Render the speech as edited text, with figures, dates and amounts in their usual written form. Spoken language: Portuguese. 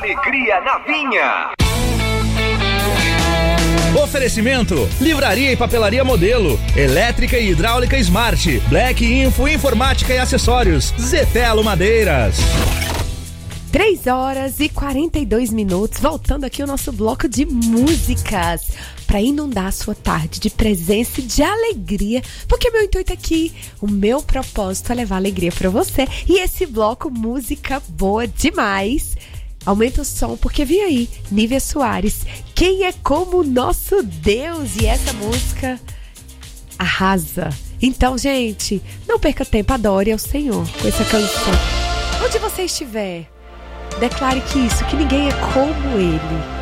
Alegria na Vinha. Oferecimento: Livraria e Papelaria Modelo, Elétrica e Hidráulica Smart, Black Info Informática e Acessórios, Zetelo Madeiras. 3h42, voltando aqui o nosso bloco de músicas para inundar a sua tarde de presença e de alegria, porque meu intuito aqui, o meu propósito é levar alegria para você. E esse bloco, música boa demais. Aumenta o som, porque vem aí, Nívia Soares, Quem é como o nosso Deus? E essa música arrasa. Então, gente, não perca tempo, adore ao Senhor com essa canção. Onde você estiver, declare que ninguém é como Ele.